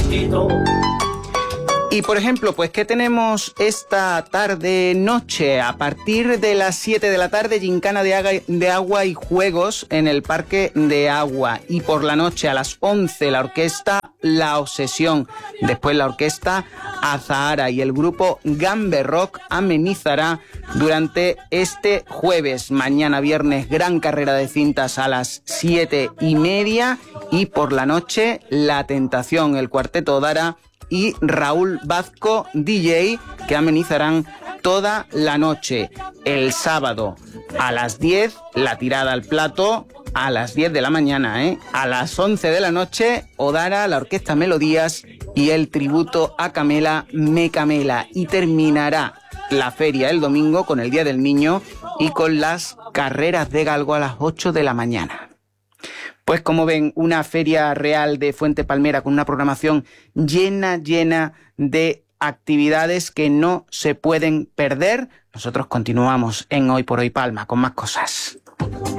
mosquito. Y por ejemplo, pues ¿qué tenemos esta tarde-noche? A partir de las 7 de la tarde, gincana de agua y juegos en el Parque de Agua. Y por la noche a las 11 la orquesta La Obsesión. Después la orquesta Azahara y el grupo Gambe Rock amenizará durante este jueves. Mañana viernes, gran carrera de cintas a las 7:30. Y por la noche, La Tentación, el Cuarteto Dara y Raúl Vazco, DJ, que amenizarán toda la noche. El sábado a las 10, la tirada al plato, a las 10 de la mañana, A las 11 de la noche, Odara, la Orquesta Melodías y el tributo a Camela, Me Camela. Y terminará la feria el domingo con el Día del Niño y con las carreras de galgo a las 8 de la mañana. Pues como ven, una feria real de Fuente Palmera con una programación llena de actividades que no se pueden perder. Nosotros continuamos en Hoy por Hoy Palma con más cosas.